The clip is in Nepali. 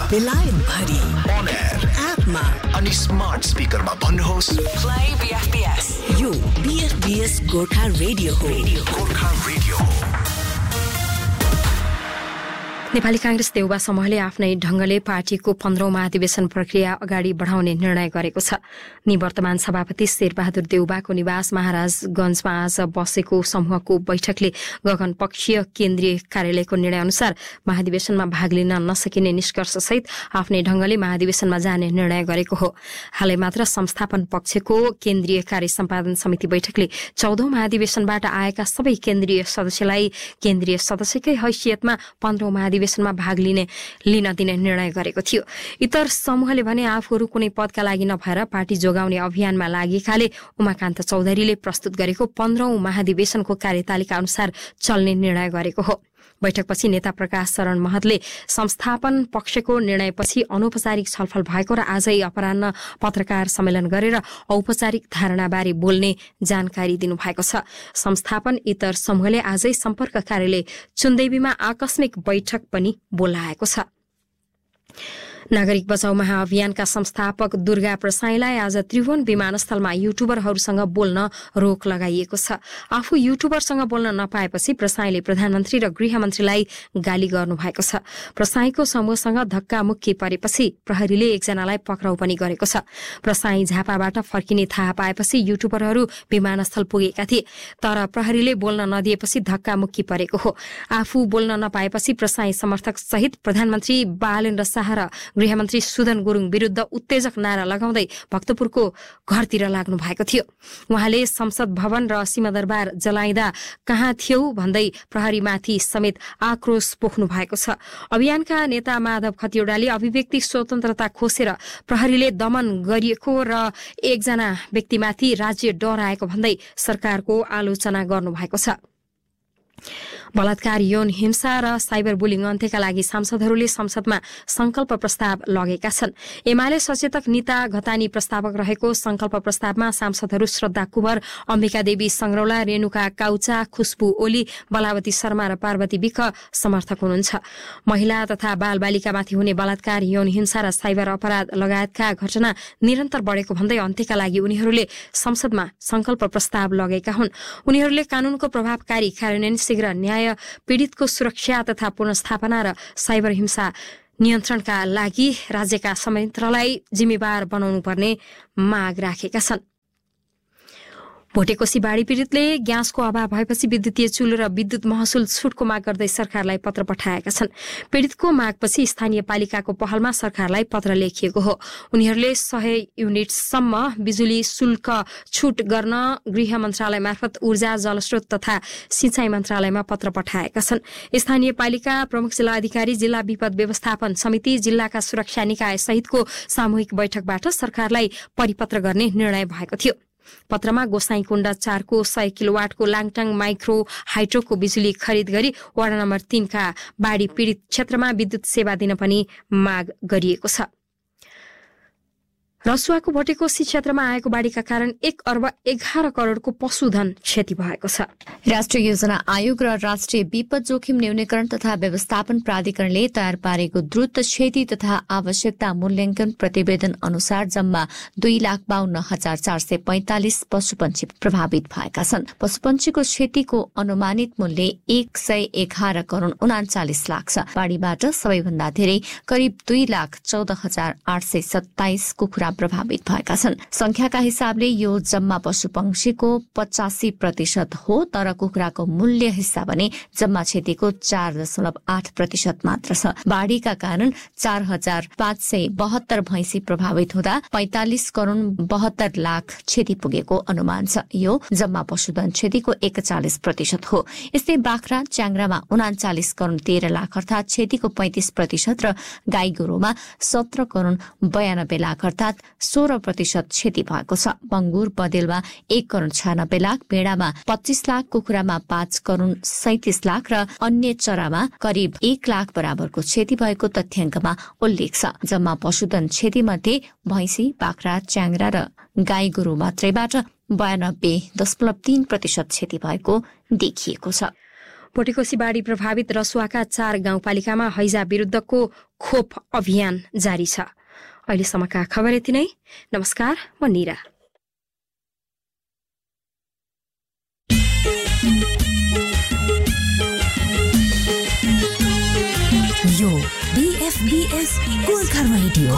बेलायत भरि On air एपमा अनि स्मार्ट स्पिकरमा भन्नुहोस् Play BFBS. यो BFBS गोर्खा रेडियो हो. गोर्खा रेडियो हो। नेपाली कांग्रेस देउबा समूहले आफ्नै ढंगले पार्टीको 15औं महाधिवेशन प्रक्रिया अगाडि बढाउने निर्णय गरेको छ। निवर्तमान सभापति शेरबहादुर देउबाको निवास महाराजगंजमा आज बसेको समूहको बैठकले गगनपक्षीय केन्द्रीय कार्यालयको निर्णय अनुसार महाधिवेशनमा भाग लिन नसकिने निष्कर्षसहित आफ्नै ढंगले महाधिवेशनमा जाने निर्णय गरेको हो। हालै मात्र संस्थापन पक्षको केन्द्रीय कार्य सम्पादन समिति बैठकले 14औं महाधिवेशनबाट आएका सबै केन्द्रीय सदस्यलाई केन्द्रीय सदस्यकै हैसियतमा 15औं महाधिवेशनमा भाग लिन दिने निर्णय गरेको थियो। इतर समूहले भने आफूहरू कुनै पदका लागि नभएर पार्टी जोगाउने अभियानमा लागेकाले उमाकान्त चौधरीले प्रस्तुत गरेको 15औं महाधिवेशनको कार्यतालिका अनुसार चल्ने निर्णय गरेको हो। बैठकपछि नेता प्रकाश शरण महतले संस्थापन पक्षको निर्णयपछि अनौपचारिक छलफल भएको र आजै अपराह्न पत्रकार सम्मेलन गरेर औपचारिक धारणाबारे बोल्ने जानकारी दिनुभएको छ। संस्थापन इतर समूहले आजै सम्पर्क कार्यालय चुन्देवीमा आकस्मिक बैठक पनि बोलाएको छ। नागरिक बचाउ महाअभियानका संस्थापक दुर्गा प्रसाईलाई आज त्रिभुवन विमानस्थलमा युट्युबरहरूसँग बोल्न रोक लगाइएको छ। आफू युट्युबरसँग बोल्न नपाएपछि प्रसाईले प्रधानमन्त्री र गृहमन्त्रीलाई गाली गर्नुभएको छ। प्रसाईको समूहसँग धक्कामुक्की परेपछि प्रहरीले एकजनालाई पक्राउ पनि गरेको छ। प्रसाई झापाबाट फर्किने थाहा पाएपछि युट्युबरहरू विमानस्थल पुगेका थिए, तर प्रहरीले बोल्न नदिएपछि धक्कामुक्की परेको हो। आफू बोल्न नपाएपछि प्रसाई समर्थक सहित प्रधानमन्त्री बालेन्द्र शाह र गृहमन्त्री सुदन गुरुङ विरूद्ध उत्तेजक नारा लगाउँदै भक्तपुरको घरतिर लाग्नु भएको थियो। उहाँले संसद भवन र सिंहदरबार जलाइदा कहाँ थियौ भन्दै प्रहरीमाथि समेत आक्रोश पोख्नु भएको छ। अभियानका नेता माधव खतिवड़ाले अभिव्यक्ति स्वतन्त्रता खोसेर प्रहरीले दमन गरिएको र एकजना व्यक्तिमाथि राज्य डराएको भन्दै सरकारको आलोचना गर्नुभएको छ। बलात्कार, यौन हिंसा र साइबर बुलिङ अन्त्यका लागि सांसदहरूले संसदमा संकल्प प्रस्ताव लगेका छन्। एमाले सचेतक निता घतानी प्रस्तावक रहेको संकल्प प्रस्तावमा सांसदहरू श्रद्धा कुँवर, अम्बिका देवी संग्रौला, रेणुका काउचा, खुशबु ओली, बलावती शर्मा र पार्वती विक समर्थक हुनुहुन्छ। महिला तथा बालबालिकामाथि हुने बलात्कार, यौन हिंसा र साइबर अपराध लगायतका घटना निरन्तर बढेको भन्दै अन्त्यका लागि उनीहरूले संसदमा संकल्प प्रस्ताव लगेका हुन्। उनीहरूले कानूनको प्रभावकारी कार्यान्वयन, शीघ्र न्याय, पीड़ितको सुरक्षा तथा पुनर्स्थापना र साइबर हिंसा नियन्त्रणका लागि राज्यका संयन्त्रलाई जिम्मेवार बनाउनु पर्ने माग राखेका छन्। भोटेकोशी बाढ़ी पीड़ितले ग्यासको अभाव भएपछि विद्युतीय चुलो र विद्युत महसुल छुटको माग गर्दै सरकारलाई पत्र पठाएका छन्। पीड़ितको मागपछि स्थानीय पालिकाको पहलमा सरकारलाई पत्र लेखिएको हो। उनीहरूले 100 युनिटसम्म बिजुली शुल्क छुट गर्न गृह मन्त्रालय मार्फत ऊर्जा, जलस्रोत तथा सिंचाई मन्त्रालयमा पत्र पठाएका छन्। स्थानीय पालिका प्रमुख जिल्ला अधिकारी, जिल्ला विपद व्यवस्थापन समिति, जिल्लाका सुरक्षा निकाय सहितको सामूहिक बैठकबाट सरकारलाई परिपत्र गर्ने निर्णय भएको थियो। पत्रमा गोसाईकुण्ड 4 को 100 किलोवाटको लाङटाङ माइक्रो हाइड्रोको बिजुली खरिद गरी वडा नम्बर 3 का बाढ़ी पीड़ित क्षेत्रमा विद्युत सेवा दिन पनि माग गरिएको छ। रसुवाको भोटेकोशी क्षेत्रमा आएको बाढ़ीका कारण 1 अर्ब 11 करोड़को पशुधन क्षति भएको छ। राष्ट्रिय योजना आयोग र राष्ट्रिय विपद जोखिम न्यूनीकरण तथा व्यवस्थापन प्राधिकरणले तयार पारेको द्रुत क्षति तथा आवश्यकता मूल्याङ्कन प्रतिवेदन अनुसार जम्मा 2,52,445 पशुपन्छी प्रभावित भएका छन्। पशुपन्छीको क्षतिको अनुमानित मूल्य 111 करोड़ 39 लाख छ। बाढ़ीबाट सबैभन्दा धेरै करिब 2,14,827 कुखुरा प्रभावित भएका छन्। संख्याका हिसाबले यो जम्मा पशुपक्षीको 85% हो, तर कुखुराको मूल्य हिस्सा भने जम्मा क्षतिको 4.8% मात्र छ। बाढ़ीका कारण 4,572 भैंसी प्रभावित हुँदा 45 करोड़ 72 लाख क्षति पुगेको अनुमान छ। यो जम्मा पशुधन क्षतिको 41% हो। यस्तै बाख्रा, च्याङ्ग्रामा 39 करोड़ 13 लाख अर्थात क्षतिको 35% र गाई गोरुमा 17 करोड़ 92 लाख अर्थात 16% क्षति भएको छ। बंगुर बदेलमा 1 करोड़ 96 लाख, भेडामा 25 लाख, कुखुरामा 5 करोड़ 37 लाख र अन्य चरामा करिब 1 लाख बराबरको क्षति भएको तथ्याङ्कमा उल्लेख छ। जम्मा पशुधन क्षति मध्ये भैंसी, बाख्रा, च्याङ्ग्रा र गाई गोरु मात्रैबाट 92.3% क्षति भएको देखिएको छ। भोटेकोशी बाढी प्रभावित रसुवाका 4 गाउँपालिकामा हैजा विरुद्धको खोप अभियान जारी छ। अहिलेसम्मका खबर यति नै। नमस्कार, म निरा। यो BFBS गोर्खा रेडियो